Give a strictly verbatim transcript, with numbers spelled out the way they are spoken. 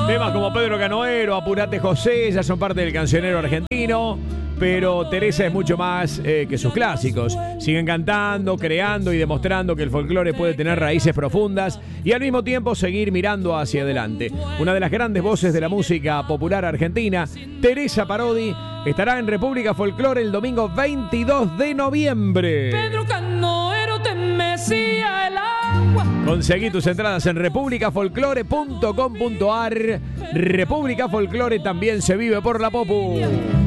Temas como Pedro Canoero, Apurate José, ya son parte del cancionero argentino. Pero Teresa es mucho más eh, que sus clásicos. Siguen cantando, creando y demostrando que el folclore puede tener raíces profundas y al mismo tiempo seguir mirando hacia adelante. Una de las grandes voces de la música popular argentina, Teresa Parodi, estará en República Folclore el domingo veintidós de noviembre. Pedro Canoero te mecía el agua. Conseguí tus entradas en república folclore punto com punto ar. República Folclore también se vive por la Popu.